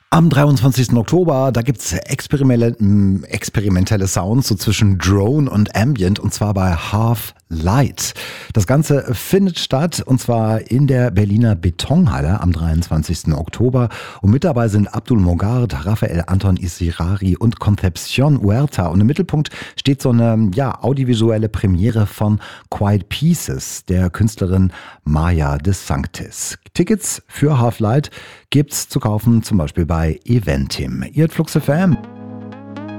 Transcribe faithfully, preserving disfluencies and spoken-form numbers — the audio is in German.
Am dreiundzwanzigsten Oktober, da gibt's experimentelle, m, experimentelle Sounds so zwischen Drone und Ambient, und zwar bei Half Light. Das Ganze findet statt, und zwar in der Berliner Betonhalle am dreiundzwanzigsten Oktober. Und mit dabei sind Abdul Mogard, Raphael Anton Isirari und Concepcion Huerta. Und im Mittelpunkt steht so eine ja, audiovisuelle Premiere von Quiet Pieces, der Künstlerin Maya de Sanctis. Tickets für Half Light gibt's zu kaufen, zum Beispiel bei Eventim. Ihr hört Flux F M.